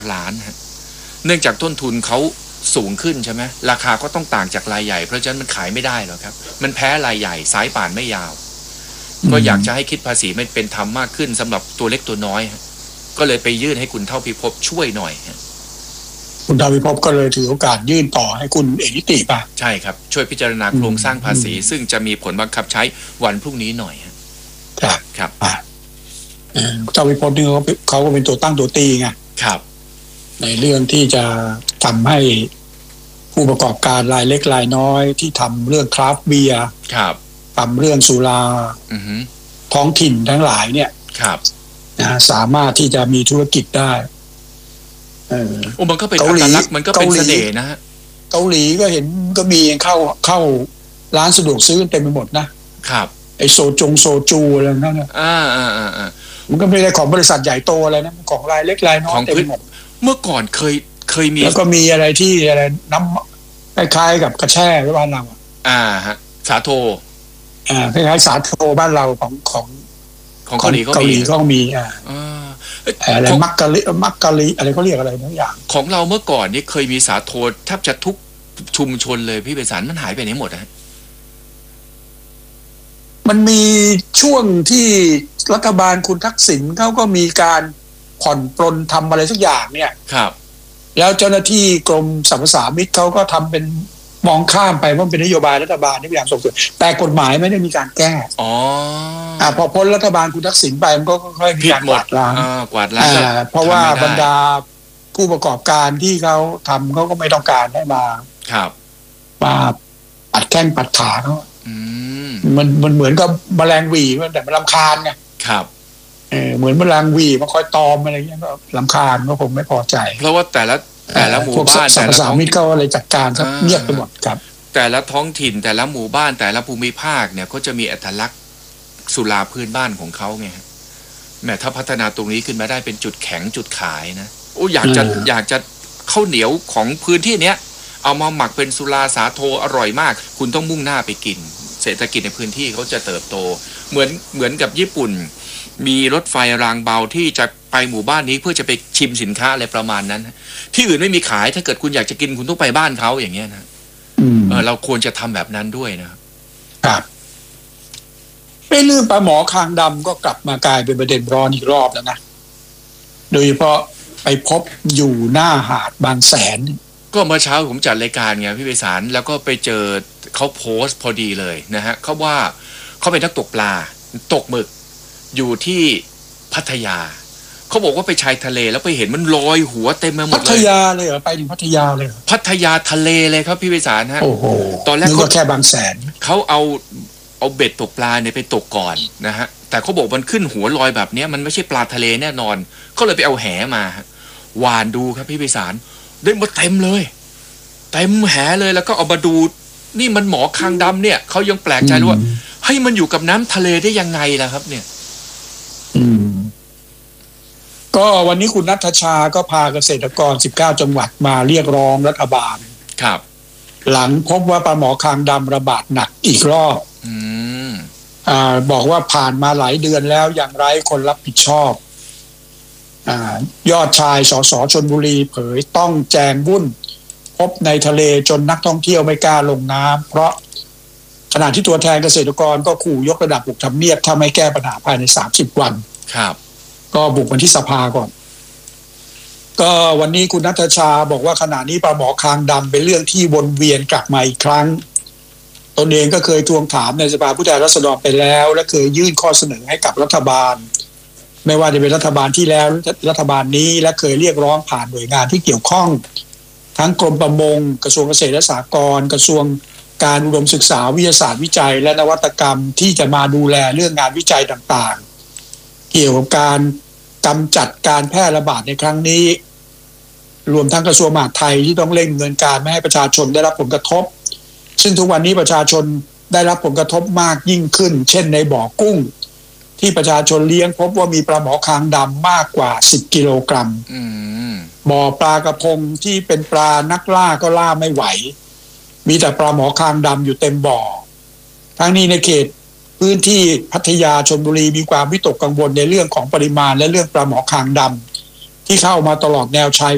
ล้านฮะเนื่องจากต้นทุนเขาสูงขึ้นใช่ไหมราคาก็ต้องต่างจากรายใหญ่เพราะฉะนั้นมันขายไม่ได้หรอกครับมันแพ้รายใหญ่สายป่านไม่ยาวก็อยากจะให้คิดภาษีไม่เป็นธรรมมากขึ้นสำหรับตัวเล็กตัวน้อยฮะก็เลยไปยื่นให้คุณเท่าพิภพช่วยหน่อยฮะคุณเท่าพิภพก็เลยถือโอกาสยื่นต่อให้คุณเอกนิติป่ะใช่ครับช่วยพิจารณาโครงสร้างภาษีซึ่งจะมีผลบังคับใช้วันพรุ่งนี้หน่อยครับครับเท่าพิภพนี่เขาก็เป็นตัวตั้งตัวตีไงครับในเรื่องที่จะทำให้ผู้ประกอบการรายเล็กรายน้อยที่ทำเรื่องคราฟต์เบียร์ทำเรื่องสุราท้องถิ่นทั้งหลายเนี่ยสามารถที่จะมีธุรกิจได้มันก็เป็นอัตลักษณ์มันก็เป็นเสน่ห์นะฮะเกาหลีก็เห็นก็มีเข้าร้านสะดวกซื้อเต็มไปหมดนะครับไอโซจูอะไรนั่นนะมันก็ไม่ได้ของบริษัทใหญ่โตอะไรนะของรายเล็กรายน้อยเต็มไปหมดเมื่อก่อนเคยมีแล้วก็มีอะไรที่อะไรน้ำคล้ายๆกับกระแช่บ้านเราฮะสาโทคล้ายๆสาโทบ้านเราของเกาหลีก็มีอะไรมักกะลิอะไรเขาเรียกอะไรบางอย่างของเราเมื่อก่อนนี่เคยมีสาโทแทบจะทุกชุมชนเลยพี่ไพศาลมันหายไปไหนหมดฮะมันมีช่วงที่รัฐบาลคุณทักษิณเขาก็มีการผ่อนปลนทำอะไรสักอย่างเนี่ยครับแล้วเจ้าหน้าที่กรมสรรพสามิตเขาก็ทำเป็นมองข้ามไปว่าเป็นนโยบายรัฐบาลที่พยายามส่งเสริมแต่กฎหมายไม่ได้มีการแก้พอพ้นรัฐบาลคุณทักษิณไปมันก็ค่อยมีการกวาดล้างเพราะว่าบรรดาผู้ประกอบการที่เขาทำเขาก็ไม่ต้องการให้มาปัดแข้งปัดขาเขามันเหมือนกับแมลงวีแต่มันรำคาญไงเหมือนแมลงวีมาคอยตอมอะไรอย่างเงี้ยก็รำคาญก็คงไม่พอใจเพราะว่าแต่ละหมู่บ้านแต่ละท้องถิ่นก็เลยจัดการครับเงียบไปหมดครับแต่ละท้องถิ่นแต่ละหมู่บ้านแต่ละภูมิภาคเนี่ยก็จะมีอัตลักษณ์สุราพื้นบ้านของเขาไงแม้ถ้าพัฒนาตรงนี้ขึ้นมาได้เป็นจุดแข็งจุดขายนะอยากจะข้าวเหนียวของพื้นที่เนี้ยเอามาหมักเป็นสุราสาโทอร่อยมากคุณต้องมุ่งหน้าไปกินเศรษฐกิจในพื้นที่เขาจะเติบโตเหมือนกับญี่ปุ่นมีรถไฟรางเบาที่จะไปหมู่บ้านนี้เพื่อจะไปชิมสินค้าอะไรประมาณนั้นที่อื่นไม่มีขายถ้าเกิดคุณอยากจะกินคุณต้องไปบ้านเขาอย่างเงี้ยนะเราควรจะทำแบบนั้นด้วยนะครับเรื่องปลาหมอคางดำก็กลับมากลายเป็นประเด็นร้อนอีกรอบแล้วนะโดยเฉพาะไปพบอยู่หน้าหาดบางแสนก็เมื่อเช้าผมจัดรายการไงพี่ไพศาลแล้วก็ไปเจอเขาโพสต์พอดีเลยนะฮะเขาว่าเขาเป็นนักตกปลาตกหมึกอยู่ที่พัทยาเขาบอกว่าไปชายทะเลแล้วไปเห็นมันลอยหัวเต็มไปหมดเลยพัทยาเลยเหรอไปถึงพัทยาเลยเหรอพัทยาทะเลเลยครับพี่ไพศาลฮะโอ้โหตอนแรกก็แค่บางแสนเขาเอาเบ็ดตกปลาเนี่ยไปตกก่อนนะฮะแต่เขาบอกมันขึ้นหัวลอยแบบนี้มันไม่ใช่ปลาทะเลแน่นอนเขาเลยไปเอาแหมาหวานดูครับพี่ไพศาลได้มาเต็มเลยเต็มแหเลยแล้วก็เอามาดูนี่มันหมอคางดำเนี่ยเขายังแปลกใจว่าให้มันอยู่กับน้ำทะเลได้ยังไงล่ะครับเนี่ยก็วันนี้คุณณัฐชาก็พาเกษตรกร19จังหวัดมาเรียกร้องรัฐบาลครับหลังพบว่าปลาหมอคางดำระบาดหนักอีกรอบบอกว่าผ่านมาหลายเดือนแล้วยังไร้คนรับผิดชอบยอดชายสสชลบุรีเผยต้องแจงวุ่นพบในทะเลจนนักท่องเที่ยวไม่กล้าลงน้ำเพราะขณะที่ตัวแทนเกษตรกรก็ขู่ยกระดับบุกทำเนียบถ้าไม่แก้ปัญหาภายใน30วันครับก็บุกมาที่สภาก่อนก็วันนี้คุณณัฐชาบอกว่าขณะนี้ปลาหมอคางดำเป็นเรื่องที่วนเวียนกลับมาอีกครั้งตนเองก็เคยทวงถามในสภาผู้แทนราษฎรไปแล้วและเคยยื่นข้อเสนอให้กับรัฐบาลไม่ว่าจะเป็นรัฐบาลที่แล้วรัฐบาลนี้และเคยเรียกร้องผ่านหน่วยงานที่เกี่ยวข้องทั้งกรมประมงกระทรวงเกษตรและสหกรณ์กระทรวงการอุดมศึกษาวิทยาศาสตร์วิจัยและนวัตกรรมที่จะมาดูแลเรื่องงานวิจัยต่างๆเกี่ยวกับการกำจัดการแพร่ระบาดในครั้งนี้รวมทั้งกระทรวงมหาดไทยที่ต้องเร่งดำเนินการไม่ให้ประชาชนได้รับผลกระทบซึ่งทุกวันนี้ประชาชนได้รับผลกระทบมากยิ่งขึ้นเช่นในบ่อกุ้งที่ประชาชนเลี้ยงพบว่ามีปลาหมอคางดำมากกว่า10กิโลกรัมบ่อปลากระพงที่เป็นปลานักล่าก็ล่าไม่ไหวมีแต่ปลาหมอคางดำอยู่เต็มบ่อทั้งนี้ในเขตพื้นที่พัทยาชลบุรีมีความวิตกกังวลในเรื่องของปริมาณและเรื่องปลาหมอคางดำที่เข้ามาตลอดแนวชาย